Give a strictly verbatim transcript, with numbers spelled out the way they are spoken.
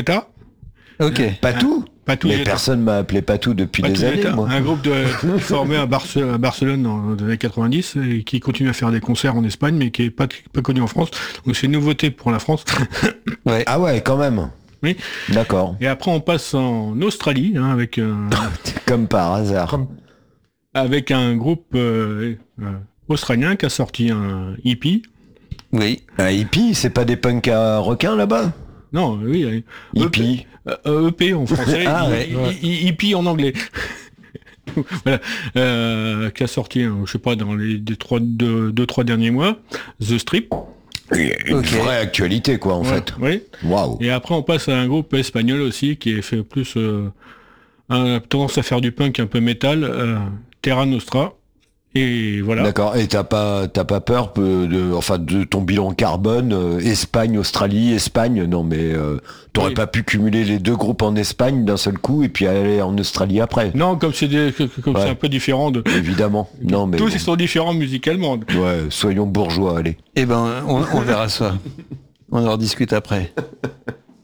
Jetta. Ok. Patou. Patou Mais Jetta. personne m'a appelé Patou depuis Patou des années, Jetta, moi. un groupe de, formé à, Barce- à Barcelone dans les années quatre-vingt-dix et qui continue à faire des concerts en Espagne, mais qui est pas, pas connu en France. Donc c'est une nouveauté pour la France. Ouais. Ah ouais, quand même. Oui. D'accord. Et après, on passe en Australie, hein, avec un, Comme par hasard. Comme- avec un groupe euh, euh, australien qui a sorti un hippie. Oui. Un hippie, c'est pas des punks à requins là-bas? Non, oui, euh, Hippie. euh, E P en français, Ah, hi- ouais. hi- hi- hippie en anglais. Voilà, euh, qui a sorti, euh, je sais pas, dans les deux, trois, deux, deux, trois derniers mois, The Strip. Une Ok. vraie actualité, quoi, en Ouais, fait. oui. Waouh. Et après, on passe à un groupe espagnol aussi qui est fait plus euh, un- tendance à faire du punk un peu métal, euh, Terra Nostra. Et voilà. D'accord. Et t'as pas, t'as pas peur peu de, enfin, de ton bilan carbone, euh, Espagne, Australie, Espagne. Non, mais euh, t'aurais Oui. pas pu cumuler les deux groupes en Espagne d'un seul coup et puis aller en Australie après. Non, comme c'est des- que- que- comme Ouais. c'est un peu différent de. Évidemment. Non, mais Tous bon. ils sont différents musicalement. Ouais, soyons bourgeois, allez. Eh ben, on, on verra ça. On en rediscute après.